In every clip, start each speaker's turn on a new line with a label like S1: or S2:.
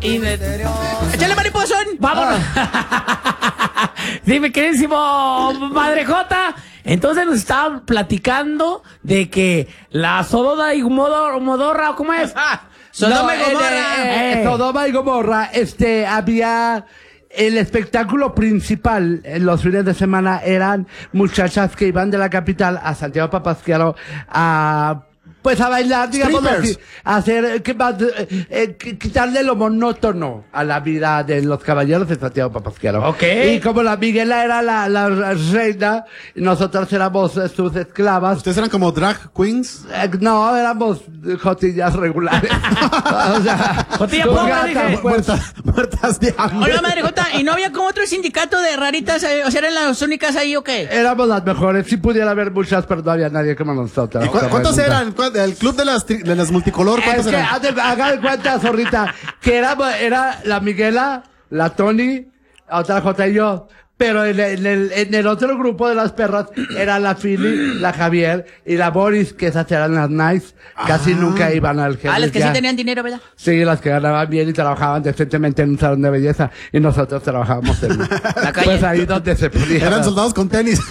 S1: ¡Échale, mariposón!
S2: ¡Vámonos! Dime, queridísimo Madrejota. Entonces nos estaban platicando de que la Sodoma y Gomorra, ¿cómo es?
S1: Sodoma y Gomorra.
S3: Sodoma y Gomorra, había el espectáculo principal en los fines de semana eran muchachas que iban de la capital a Santiago Papasquiaro a bailar, digamos así, a hacer, quitarle lo monótono a la vida de los caballeros de Santiago Papasquiaro.
S2: Ok.
S3: Y como la Miguela era la reina, nosotras éramos sus esclavas.
S4: ¿Ustedes eran como drag queens?
S3: No, éramos jotillas regulares. O sea,
S2: Jotilla pobre, dije.
S4: Muertas de hambre.
S1: Oiga, Madrejota, ¿y no había como otro sindicato de raritas? O sea, ¿eran las únicas ahí o qué?
S3: Éramos las mejores. Sí pudiera haber muchas, pero no había nadie como nosotras.
S4: ¿Cuántos eran? ¿El club de las multicolor? ¿Cuántos
S3: Es que,
S4: eran?
S3: hagan cuenta, zorrita, que era la Miguela, la Tony, otra J y yo. Pero en el otro grupo de las perras era la Philly, la Javier y la Boris, que esas eran las nice. Casi nunca iban al jefe.
S1: Las que sí tenían dinero, ¿verdad?
S3: Sí, las que ganaban bien y trabajaban decentemente en un salón de belleza. Y nosotros trabajábamos en
S1: la calle.
S3: Pues ahí donde se podía.
S4: Eran soldados con tenis.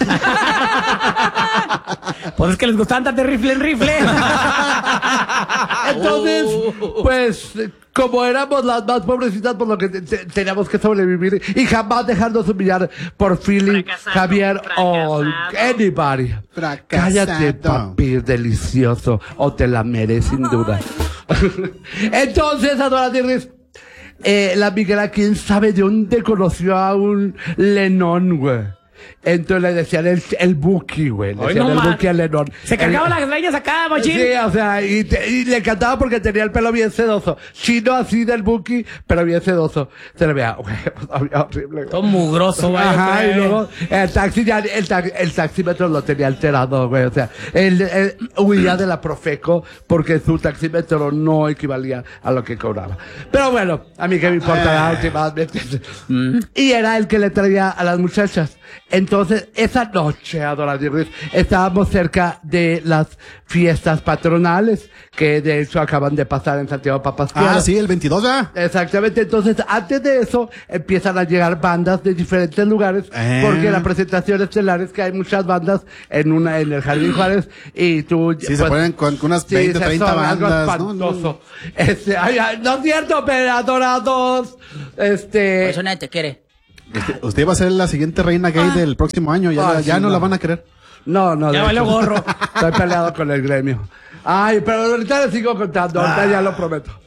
S2: Pues es que les gustaban tanto rifle en rifle.
S3: Entonces, pues, como éramos las más pobrecitas, por lo que teníamos que sobrevivir y jamás dejarnos humillar por Philly, Javier o anybody.
S4: Fracasado.
S3: Cállate, papi, delicioso, o te la mereces sin duda. Entonces, Adoradirris, la Miguela, quién sabe de dónde conoció a un Lennon, güey. Entonces le decían el Buki, güey. Le decían el Buki a Lennon.
S2: Se cargaba las greñas acá, machín.
S3: Sí, o sea, y le encantaba porque tenía el pelo bien sedoso. Chino así del Buki, pero bien sedoso. Se le veía, güey, horrible.
S2: Todo mugroso, güey.
S3: Ajá, y luego el taxi ya, el taxímetro lo tenía alterado, güey. O sea, él huía de la Profeco porque su taxímetro no equivalía a lo que cobraba. Pero bueno, a mí que me importa últimamente. Y era el que le traía a las muchachas. Entonces, esa noche, Adoradirris, estábamos cerca de las fiestas patronales, que de hecho acaban de pasar en Santiago Papasquiaro.
S4: Ah, sí, el 22 ya.
S3: Exactamente, entonces antes de eso empiezan a llegar bandas de diferentes lugares, porque la presentación estelar es que hay muchas bandas en el Jardín Juárez y tú...
S4: Sí, se ponen con unas 20, 30 bandas,
S3: algo espantoso. No es cierto, pero adorados,
S1: Por eso nadie te quiere.
S4: Usted va a ser la siguiente reina gay del próximo año, ya no la van a querer.
S3: No,
S2: Ya
S3: de
S2: valió
S3: hecho,
S2: gorro.
S3: Estoy peleado con el gremio. Ay, pero ahorita les sigo contando, ahorita ya lo prometo.